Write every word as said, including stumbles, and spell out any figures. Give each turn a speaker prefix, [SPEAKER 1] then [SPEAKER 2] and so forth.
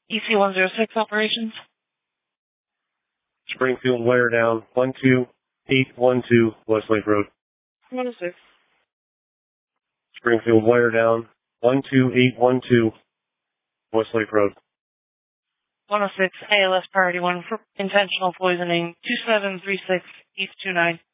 [SPEAKER 1] E C one zero six operations.
[SPEAKER 2] Springfield wire down, one two eight one two Westlake Road.
[SPEAKER 1] one oh six.
[SPEAKER 2] Springfield wire down, one two eight one two Westlake Road.
[SPEAKER 1] one oh six, A L S priority one for intentional poisoning, two seven three six East two nine.